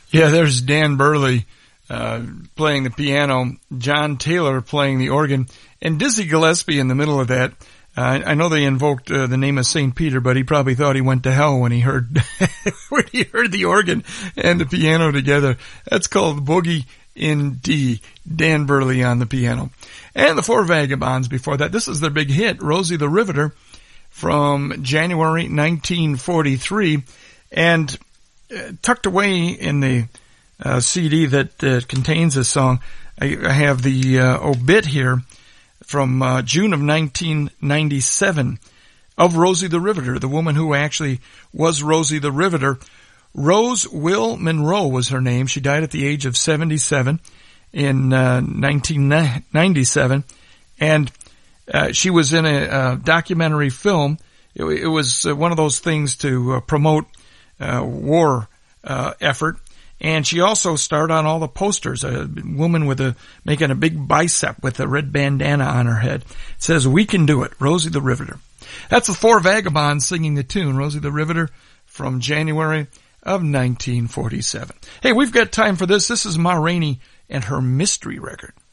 Yeah, there's Dan Burley playing the piano, John Taylor playing the organ, and Dizzy Gillespie in the middle of that. I know they invoked the name of St. Peter, but he probably thought he went to hell when he heard when he heard the organ and the piano together. That's called Boogie in D. Dan Burley on the piano. And the Four Vagabonds before that. This is their big hit, Rosie the Riveter, from January 1943. And tucked away in the CD that contains this song, I have the obit here from June of 1997 of Rosie the Riveter, the woman who actually was Rosie the Riveter. Rose Will Monroe was her name. She died at the age of 77 in 1997, and she was in a documentary film. It was one of those things to promote war effort. And she also starred on all the posters, a woman making a big bicep with a red bandana on her head. It says, "We can do it," Rosie the Riveter. That's the Four Vagabonds singing the tune, Rosie the Riveter, from January of 1947. Hey, we've got time for this. This is Ma Rainey and her mystery record.